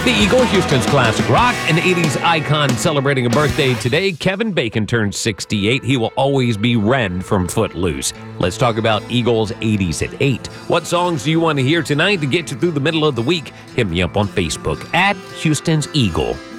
The Eagle, Houston's classic rock, an 80s icon celebrating a birthday today. Kevin Bacon turned 68. He will always be Ren from Footloose. Let's talk about Eagle's 80s at 8. What songs do you want to hear tonight to get you through the middle of the week? Hit me up on Facebook at Houston's Eagle.